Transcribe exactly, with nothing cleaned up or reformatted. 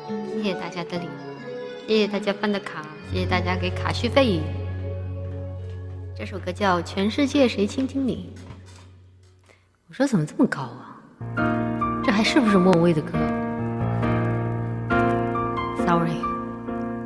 谢谢大家的礼物，谢谢大家办的卡，谢谢大家给卡续费。这首歌叫《全世界谁倾听你》。我说怎么这么高啊？这还是不是莫文蔚的歌 ？Sorry。